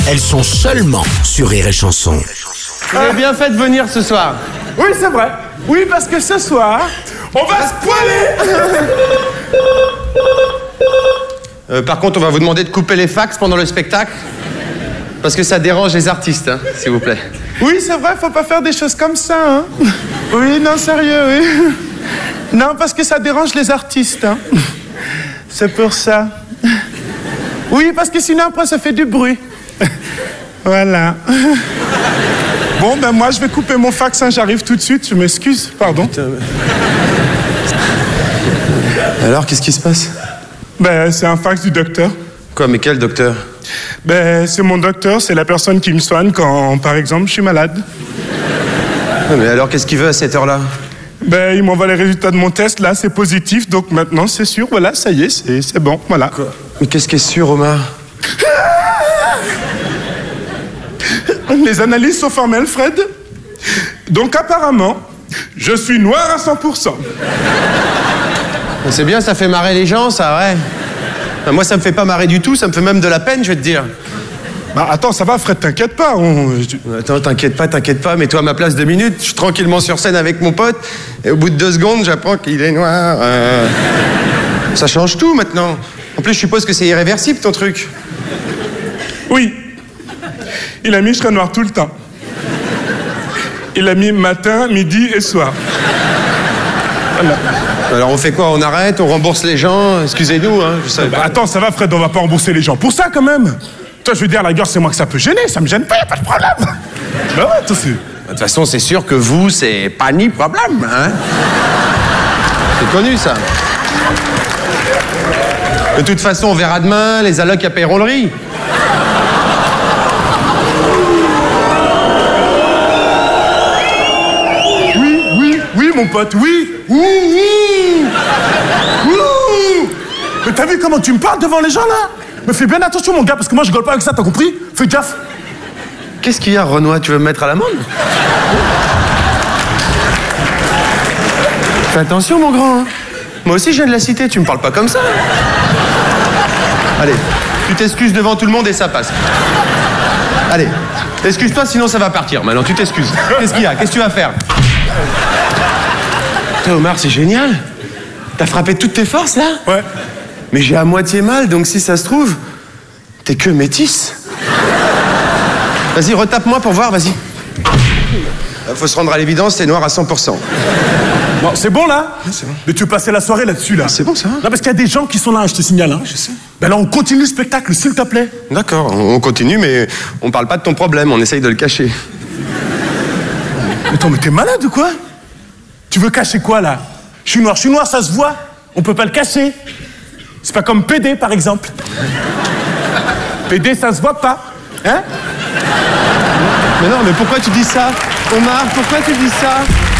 elles sont seulement sur Rire et Chanson. Vous avez bien fait de venir ce soir. Oui, c'est vrai. Oui, parce que ce soir, on va se poiler. Par contre, on va vous demander de couper les fax pendant le spectacle. Parce que ça dérange les artistes, hein, s'il vous plaît. Oui, c'est vrai, faut pas faire des choses comme ça, hein. Oui, non, sérieux, oui. Non, parce que ça dérange les artistes, hein. C'est pour ça. Oui, parce que sinon, après, ça fait du bruit. Voilà. Bon, ben moi, je vais couper mon fax, hein, j'arrive tout de suite, je m'excuse, pardon. Alors, qu'est-ce qui se passe? Ben, c'est un fax du docteur. Quoi, mais quel docteur? Ben, c'est mon docteur, c'est la personne qui me soigne quand, par exemple, je suis malade. Mais alors, qu'est-ce qu'il veut à cette heure-là? Ben, il m'envoie les résultats de mon test, là, c'est positif, donc maintenant, c'est sûr, voilà, ça y est, c'est bon, voilà. Quoi? Mais qu'est-ce qui est sûr, Omar? Les analyses sont formelles, Fred. Donc, apparemment, je suis noir à 100%. C'est bien, ça fait marrer les gens, ça, ouais. Enfin, moi, ça me fait pas marrer du tout, ça me fait même de la peine, je vais te dire. Bah, attends, ça va, Fred, t'inquiète pas. Attends, t'inquiète pas, mets-toi à ma place 2 minutes. Je suis tranquillement sur scène avec mon pote, et au bout de 2 secondes, j'apprends qu'il est noir. Ça change tout, maintenant. En plus, je suppose que c'est irréversible, ton truc. Oui. Il a mis je serai noir tout le temps. Il a mis matin, midi et soir. Voilà. Alors, on fait quoi? On arrête? On rembourse les gens? Excusez-nous, hein, je savais pas. Attends, ça va, Fred, on va pas rembourser les gens. Pour ça, quand même. Toi, je veux dire, à la gueule, c'est moi que ça peut gêner. Ça me gêne pas, y a pas de problème. Bah ouais, toi, c'est... De toute façon, c'est sûr que vous, c'est pas ni problème, hein? C'est connu, ça. De toute façon, on verra demain, les allocs, paieront le riz. Oui, mon pote, oui. Mais t'as vu comment tu me parles devant les gens, là? Mais fais bien attention, mon gars, parce que moi, je rigole pas avec ça, t'as compris? Fais gaffe. Qu'est-ce qu'il y a, Renoir? Tu veux me mettre à l'amende? Fais attention, mon grand. Hein. Moi aussi, je viens de la cité, tu me parles pas comme ça. Allez, tu t'excuses devant tout le monde et ça passe. Allez, excuse-toi, sinon ça va partir. Maintenant, tu t'excuses. Qu'est-ce qu'il y a? Qu'est-ce que tu vas faire? Putain, Omar, c'est génial. T'as frappé toutes tes forces, là? Ouais. Mais j'ai à moitié mal, donc si ça se trouve, t'es que métisse. Vas-y, retape-moi pour voir, vas-y. Faut se rendre à l'évidence, t'es noir à 100%. Bon, c'est bon, là? Ouais, c'est bon. Mais tu veux passer la soirée là-dessus, là? C'est bon, ça va? Non, parce qu'il y a des gens qui sont là, je te signale, hein. Je sais. Ben là, on continue le spectacle, s'il te plaît. D'accord, on continue, mais on parle pas de ton problème, on essaye de le cacher. Attends, mais t'es malade ou quoi? Tu veux cacher quoi, là? Je suis noir, ça se voit. On peut pas le cacher. C'est pas comme PD, par exemple. PD, ça se voit pas. Hein? Mais non, mais pourquoi tu dis ça? Omar, pourquoi tu dis ça?